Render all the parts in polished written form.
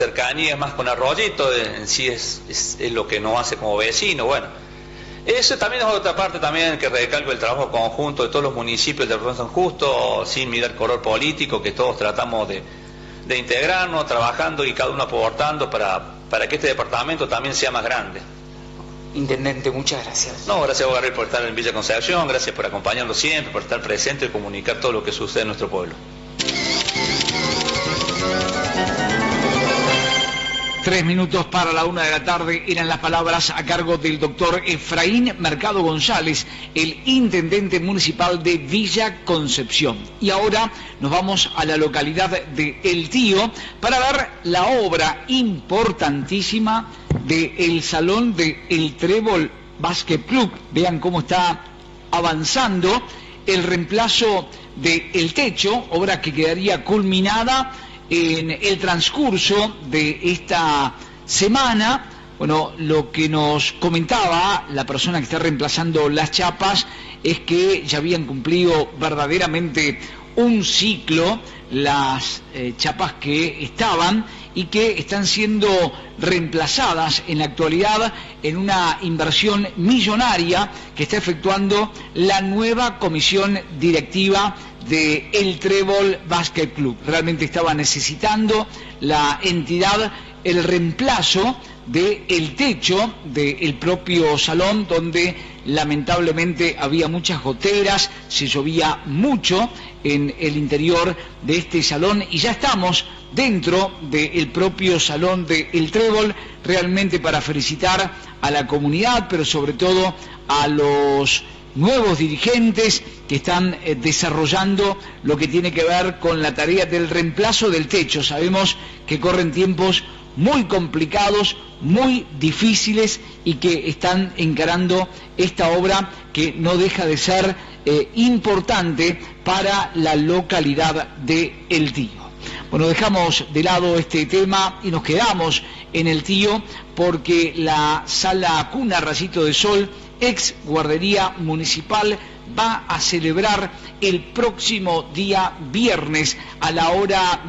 cercanía más con Arroyito, en sí es lo que nos hace como vecino. Bueno, eso también es otra parte también que recalco el trabajo conjunto de todos los municipios de San Justo, sin mirar color político, que todos tratamos de integrarnos, trabajando y cada uno aportando para que este departamento también sea más grande. Intendente, muchas gracias. No, gracias a vos, Gabriel, por estar en Villa Concepción, gracias por acompañarnos siempre, por estar presente y comunicar todo lo que sucede en nuestro pueblo. 3 minutos para la 1 de la tarde eran las palabras a cargo del doctor Efraín Mercado González, el intendente municipal de Villa Concepción. Y ahora nos vamos a la localidad de El Tío para ver la obra importantísima del Salón de El Trébol Basket Club. Vean cómo está avanzando el reemplazo del techo, obra que quedaría culminada en el transcurso de esta semana. Bueno, lo que nos comentaba la persona que está reemplazando las chapas es que ya habían cumplido verdaderamente un ciclo las chapas que estaban y que están siendo reemplazadas en la actualidad en una inversión millonaria que está efectuando la nueva comisión directiva de El Trébol Basket Club. Realmente estaba necesitando la entidad el reemplazo del techo del propio salón, donde lamentablemente había muchas goteras, se llovía mucho en el interior de este salón y ya estamos dentro del propio salón de El Trébol, realmente para felicitar a la comunidad, pero sobre todo a los nuevos dirigentes que están desarrollando lo que tiene que ver con la tarea del reemplazo del techo. Sabemos que corren tiempos muy complicados, muy difíciles y que están encarando esta obra que no deja de ser importante para la localidad de El Tío. Bueno, dejamos de lado este tema y nos quedamos en El Tío porque la Sala Cuna Rayito de Sol, ex guardería municipal, va a celebrar el próximo día viernes a la hora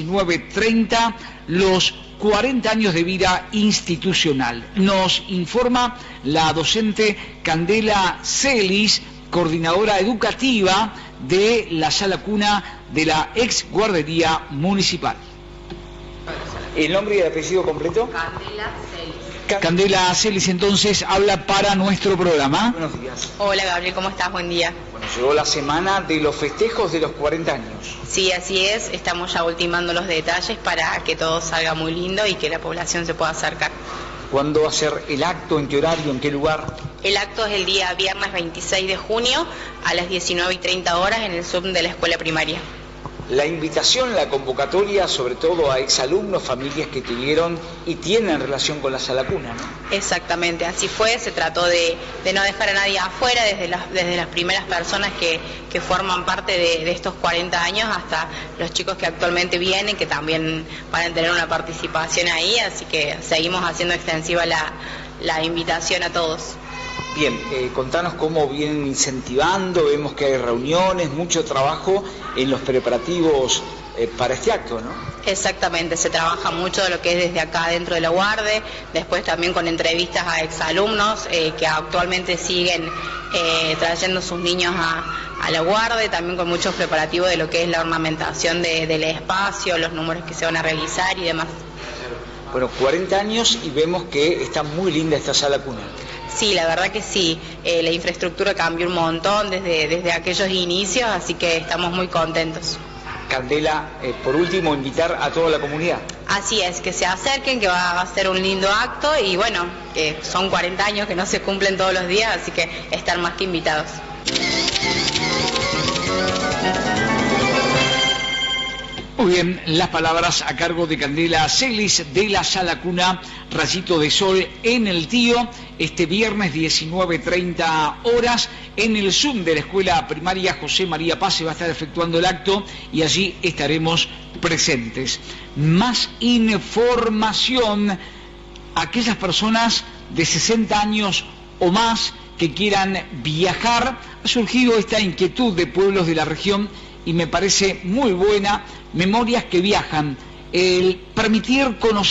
19:30 los 40 años de vida institucional. Nos informa la docente Candela Celis, coordinadora educativa de la Sala Cuna de la ex guardería municipal. ¿El nombre y el apellido completo? Candela Celis. Candela Celis entonces habla para nuestro programa. Buenos días. Hola Gabriel, ¿cómo estás? Buen día. Bueno, llegó la semana de los festejos de los 40 años. Sí, así es, estamos ya ultimando los detalles para que todo salga muy lindo y que la población se pueda acercar. ¿Cuándo va a ser el acto? ¿En qué horario? ¿En qué lugar? El acto es el día viernes 26 de junio a las 19:30 horas en el Zoom de la escuela primaria. La invitación, la convocatoria, sobre todo a exalumnos, familias que tuvieron y tienen relación con la Sala Cuna, ¿no? Exactamente, así fue, se trató de no dejar a nadie afuera, desde las primeras personas que forman parte de estos 40 años hasta los chicos que actualmente vienen, que también van a tener una participación ahí, así que seguimos haciendo extensiva la invitación a todos. Bien, contanos cómo vienen incentivando, vemos que hay reuniones, mucho trabajo en los preparativos para este acto, ¿no? Exactamente, se trabaja mucho de lo que es desde acá dentro de la UARDE, después también con entrevistas a exalumnos que actualmente siguen trayendo sus niños a la UARDE, también con muchos preparativos de lo que es la ornamentación del espacio, los números que se van a realizar y demás. Bueno, 40 años y vemos que está muy linda esta Sala Cuna. Sí, la verdad que sí, la infraestructura cambió un montón desde aquellos inicios, así que estamos muy contentos. Candela, por último, invitar a toda la comunidad. Así es, que se acerquen, que va a ser un lindo acto y bueno, son 40 años que no se cumplen todos los días, así que están más que invitados. Muy bien, las palabras a cargo de Candela Celis de la Sala Cuna Rayito de Sol en El Tío, este viernes 19:30 horas, en el Zoom de la Escuela Primaria José María Paz se va a estar efectuando el acto y allí estaremos presentes. Más información, aquellas personas de 60 años o más que quieran viajar, ha surgido esta inquietud de pueblos de la región y me parece muy buena. Memorias que Viajan el permitir conocer